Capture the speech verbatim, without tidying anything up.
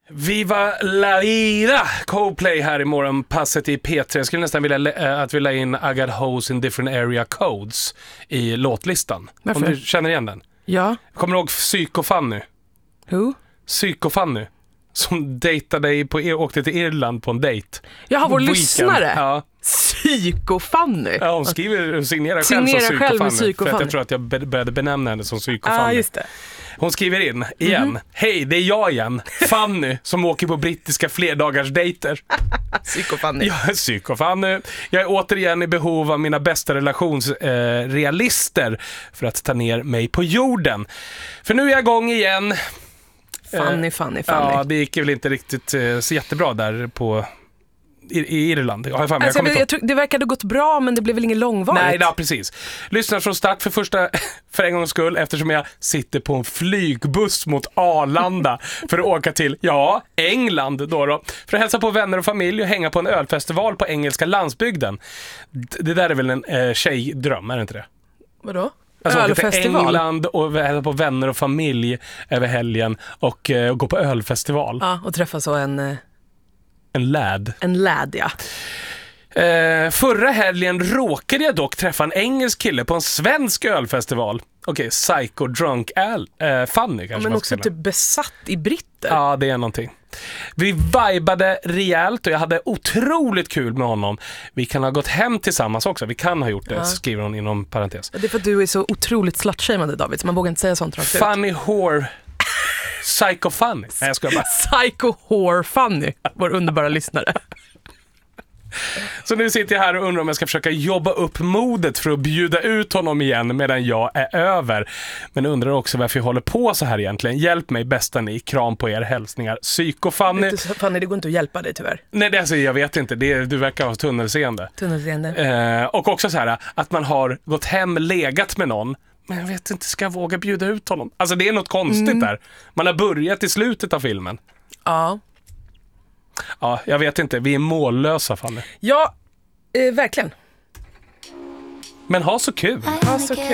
Viva la vida! Coldplay här i morgon, passet i P tre. Jag skulle nästan vilja äh, att vi la in I got hoes in different area codes i låtlistan. Varför? Om du känner igen den. Ja. Kommer du ihåg Psyko-Fanny? Who? Psyko-Fanny. Som dejtade dig på, åkte till Irland på en dejt. Jaha, vår Weekend. lyssnare. Ja. Psyko-Fanny. Ja, hon skriver, hon signerar själv Signerar som själv med Psyko-Fanny. För att Psyko-Fanny. jag tror att jag började benämna henne som Psyko-Fanny. Ja, ah, just det. Hon skriver in igen. Mm-hmm. Hej, det är jag igen. Fanny som åker på brittiska flerdagars dejter. Psyko-Fanny. Jag är Psyko-Fanny. Jag är återigen i behov av mina bästa relationsrealister eh, för att ta ner mig på jorden. För nu är jag igång igen. Fanny, Fanny, Fanny. Ja, det gick väl inte riktigt eh, så jättebra där på i, i Irland. Jag har fan, alltså, jag jag, jag tror, det verkade gått bra, men det blev väl ingen långvarigt. Nej, ja, precis. Lyssnar från start för första för en gångs skull, eftersom jag sitter på en flygbuss mot Arlanda för att åka till, ja, England då då. För att hälsa på vänner och familj och hänga på en ölfestival på engelska landsbygden. Det där är väl en eh, tjejdröm, är det inte det? Vadå? Alltså åka till Ölfestival? England och hälsa på vänner och familj över helgen och, eh, och gå på ölfestival. Ja, och träffa så en... Eh... En lad. En lad, ja. Eh, förra helgen råkade jag dock träffa en engelsk kille på en svensk ölfestival. Okej, okay, Psycho Drunk Al, eh, Fanny kanske. Men också typ besatt i britter. Ja, det är någonting. Vi vibade rejält och jag hade otroligt kul med honom. Vi kan ha gått hem tillsammans också. Vi kan ha gjort det, ja. Skriver hon inom parentes. Det är för att du är så otroligt slutshamande, David, så man vågar inte säga sånt rakt ut. Funny whore. Psycho Funny. Nej, jag ska bara. Psycho whore Funny, vår underbara lyssnare. Så nu sitter jag här och undrar om jag ska försöka jobba upp modet för att bjuda ut honom igen medan jag är över. Men undrar också varför jag håller på så här egentligen. Hjälp mig bästa ni. Kram på er, hälsningar. Psyko-Fanny. Du, Fanny, det går inte att hjälpa dig tyvärr. Nej, det, alltså, jag vet inte. Det, du verkar ha tunnelseende. Tunnelseende. Eh, och också så här att man har gått hem, legat med någon. Men jag vet inte, ska jag våga bjuda ut honom? Alltså det är något konstigt mm. där. Man har börjat i slutet av filmen. Ja. Ja, jag vet inte. Vi är mållösa, Fanny. Ja, eh, verkligen. Men ha så kul. Ha så kul.